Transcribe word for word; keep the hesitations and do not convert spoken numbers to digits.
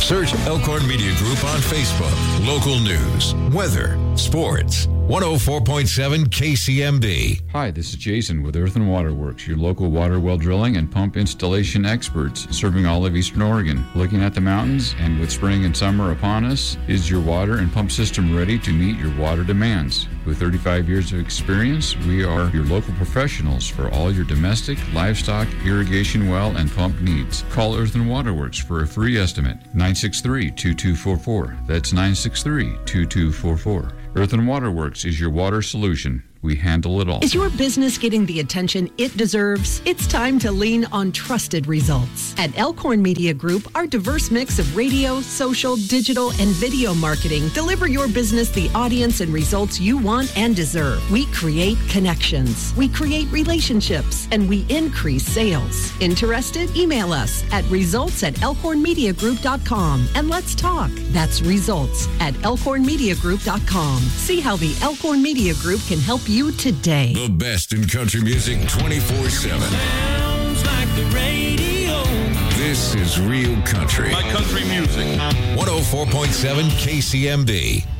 Search Elkhorn Media Group on Facebook. Local news, weather, sports. one oh four point seven K C M B. Hi, this is Jason with Earth and Water Works, your local water well drilling and pump installation experts serving all of Eastern Oregon. Looking at the mountains and with spring and summer upon us, is your water and pump system ready to meet your water demands? With thirty-five years of experience, we are your local professionals for all your domestic, livestock, irrigation well, and pump needs. Call Earth and Water Works for a free estimate. nine six three, two two four four. That's nine six three, two two four four. Earth and Water Works is your water solution. We handle it all. Is your business getting the attention it deserves? It's time to lean on trusted results. At Elkhorn Media Group, our diverse mix of radio, social, digital, and video marketing deliver your business the audience and results you want and deserve. We create connections, we create relationships, and we increase sales. Interested? Email us at results at elkhorn media group dot com and let's talk. That's results at elkhorn media group dot com. See how the Elkhorn Media Group can help you you today. The best in country music twenty-four seven. Sounds like the radio. This is real country. My country music. one oh four point seven K C M B.